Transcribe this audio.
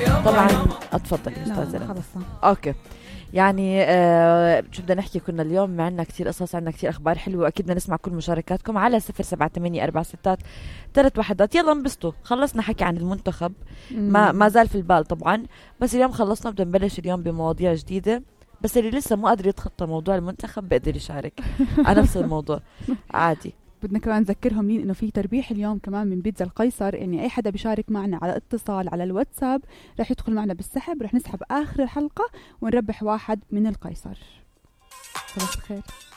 طبعا اتفضل استاذ. خلص اوكي يعني شو بدنا نحكي. كنا اليوم عندنا كتير قصص، عندنا كتير اخبار حلوه، واكيد بدنا نسمع كل مشاركاتكم على 078463 يلا انبسطوا. خلصنا حكي عن المنتخب، ما زال في البال طبعا، بس اليوم خلصنا. بدنا نبلش اليوم بمواضيع جديده، بس اللي لسه مو قادر يتخطى موضوع المنتخب بيقدر يشارك على نفس الموضوع عادي. بدنا كمان نذكرهم لين انه في تربيح اليوم كمان من بيتزا القيصر، يعني اي حدا بيشارك معنا على اتصال على الواتساب رح يدخل معنا بالسحب، رح نسحب اخر الحلقة ونربح واحد من القيصر. صباح الخير.